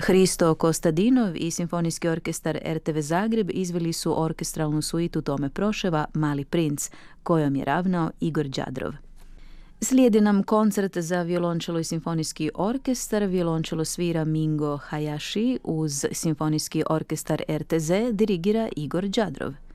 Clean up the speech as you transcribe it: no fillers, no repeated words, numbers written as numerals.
Hristo Kostadinov i Simfonijski orkestar RTV Zagreb izveli su orkestralnu suitu Tome Proševa Mali princ, kojom je ravnao Igor Đadrov. Slijedi nam koncert za violončelo i simfonijski orkestar. Violončelo svira Mingo Hayashi uz Simfonijski orkestar RTZ dirigira Igor Đadrov.